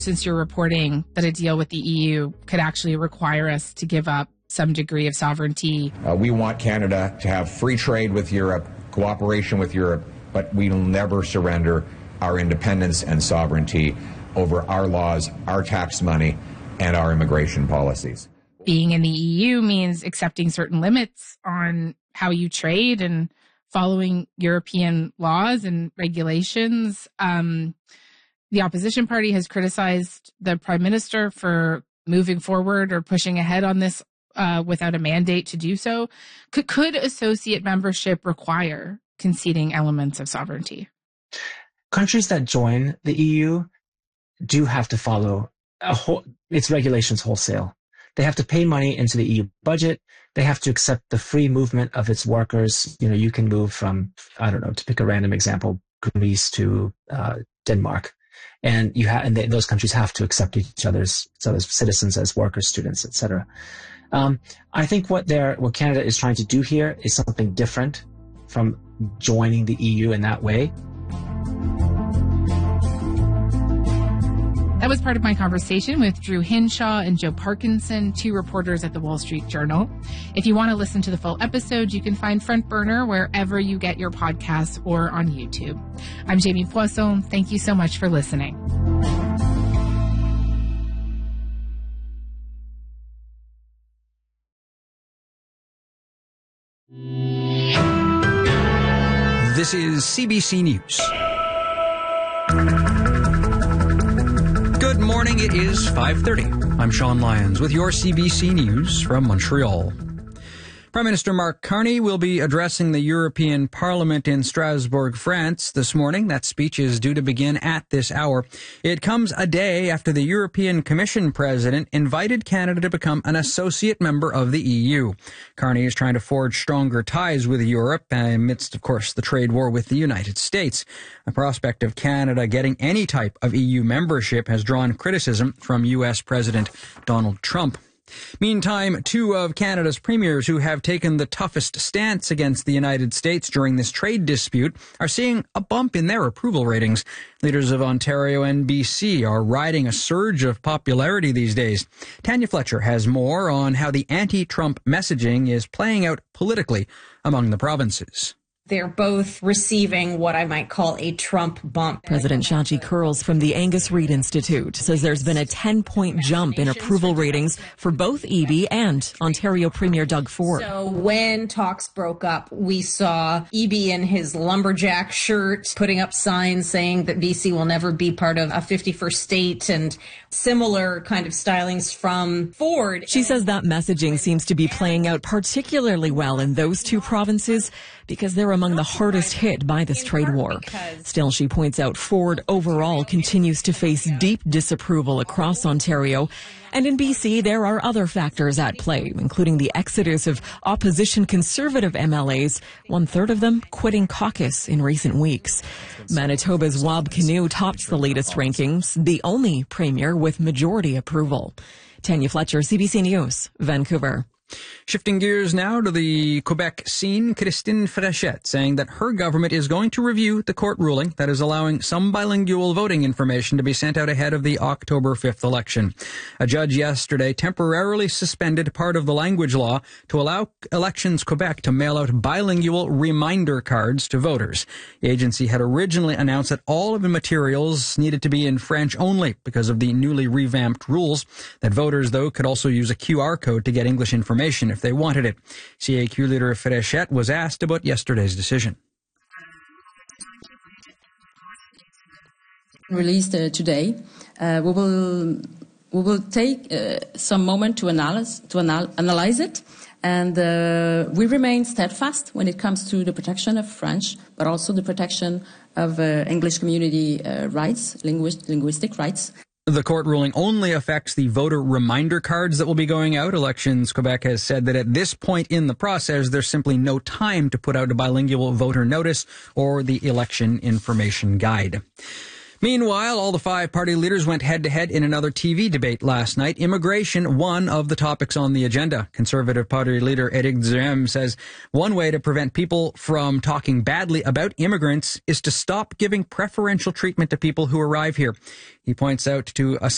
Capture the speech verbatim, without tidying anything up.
since you're reporting that a deal with the E U could actually require us to give up some degree of sovereignty. Uh, we want Canada to have free trade with Europe, cooperation with Europe, but we will never surrender our independence and sovereignty over our laws, our tax money, and our immigration policies. Being in the E U means accepting certain limits on how you trade and following European laws and regulations. Um, the opposition party has criticized the prime minister for moving forward or pushing ahead on this uh, without a mandate to do so. Could, could associate membership require conceding elements of sovereignty? Countries that join the E U do have to follow a whole, its regulations wholesale. They have to pay money into the E U budget. They have to accept the free movement of its workers. You know, you can move from, I don't know, to pick a random example, Greece to uh, Denmark. And you have, and they, those countries have to accept each other's, each other's citizens as workers, students, et cetera. Um, I think what they're, what Canada is trying to do here is something different from joining the E U in that way. That was part of my conversation with Drew Hinshaw and Joe Parkinson, two reporters at the Wall Street Journal. If you want to listen to the full episode, you can find Front Burner wherever you get your podcasts or on YouTube. I'm Jamie Poisson. Thank you so much for listening. This is C B C News. Good morning, it is five thirty. I'm Sean Lyons with your C B C News from Montreal. Prime Minister Mark Carney will be addressing the European Parliament in Strasbourg, France this morning. That speech is due to begin at this hour. It comes a day after the European Commission president invited Canada to become an associate member of the E U. Carney is trying to forge stronger ties with Europe amidst, of course, the trade war with the United States. The prospect of Canada getting any type of E U membership has drawn criticism from U S President Donald Trump. Meantime, two of Canada's premiers who have taken the toughest stance against the United States during this trade dispute are seeing a bump in their approval ratings. Leaders of Ontario and B C are riding a surge of popularity these days. Tanya Fletcher has more on how the anti-Trump messaging is playing out politically among the provinces. They're both receiving what I might call a Trump bump. President Shachi Kurls from the Angus Reid Institute says there's been a ten-point jump in approval ratings for both E B and Ontario Premier Doug Ford. So when talks broke up, we saw E B in his lumberjack shirt putting up signs saying that B C will never be part of a fifty-first state and similar kind of stylings from Ford. She says that messaging seems to be playing out particularly well in those two provinces because they're among the hardest hit by this trade war. Still, she points out Ford overall continues to face deep disapproval across Ontario. And in B C, there are other factors at play, including the exodus of opposition Conservative M L As, one-third of them quitting caucus in recent weeks. Manitoba's Wab Kinew topped the latest rankings, the only premier with majority approval. Tanya Fletcher, C B C News, Vancouver. Shifting gears now to the Quebec scene, Christine Fréchette saying that her government is going to review the court ruling that is allowing some bilingual voting information to be sent out ahead of the October fifth election. A judge yesterday temporarily suspended part of the language law to allow Elections Quebec to mail out bilingual reminder cards to voters. The agency had originally announced that all of the materials needed to be in French only because of the newly revamped rules, that voters, though, could also use a Q R code to get English information if they wanted it. C A Q leader Fréchette was asked about yesterday's decision. Released uh, today, uh, we will we will take uh, some moment to analyze to anal- analyze it, and uh, we remain steadfast when it comes to the protection of French, but also the protection of uh, English community uh, rights, linguist, linguistic rights. The court ruling only affects the voter reminder cards that will be going out. Elections Quebec has said that at this point in the process, there's simply no time to put out a bilingual voter notice or the election information guide. Meanwhile, all the five party leaders went head-to-head in another T V debate last night. Immigration, one of the topics on the agenda. Conservative Party leader Éric Duhaime says one way to prevent people from talking badly about immigrants is to stop giving preferential treatment to people who arrive here. He points out to a